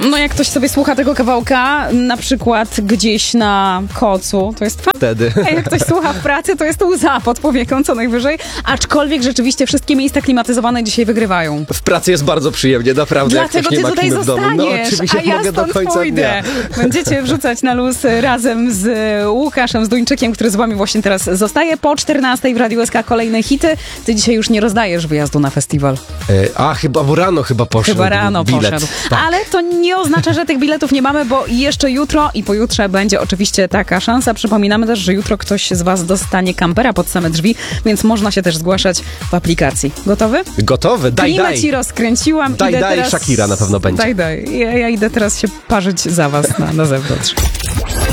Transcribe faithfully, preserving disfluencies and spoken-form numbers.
No jak ktoś sobie słucha tego kawałka, na przykład gdzieś na kocu, to jest fan. Wtedy. A jak ktoś słucha w pracy, to jest łza pod powieką co najwyżej. Aczkolwiek rzeczywiście wszystkie miejsca klimatyzowane dzisiaj wygrywają. W pracy jest bardzo przyjemnie, naprawdę. Dlatego jak ktoś nie ty ma tutaj klimy w domu. No zostaniesz, oczywiście a ja mogę stąd do końca pójdę. dnia. Będziecie wrzucać na luz razem z Łukaszem, z Duńczykiem, który z wami właśnie teraz zostaje. Po czternastej w Radiu S K kolejne hity. Ty dzisiaj już nie rozdajesz wyjazdu na festiwal. E, a, chyba bo rano chyba poszedł Chyba rano bilet. poszedł. Tak. Ale to nie oznacza, że tych biletów nie mamy, bo jeszcze jutro i pojutrze będzie oczywiście taka szansa. Przypominamy też, że jutro ktoś z was dostanie kampera pod same drzwi, więc można się też zgłaszać w aplikacji. Gotowy? Gotowy? Daj, Klimat daj. ci rozkręciłam. Daj, idę daj, teraz... Shakira na pewno będzie. Daj, daj. Ja, ja idę teraz się parzyć za was na, na zewnątrz.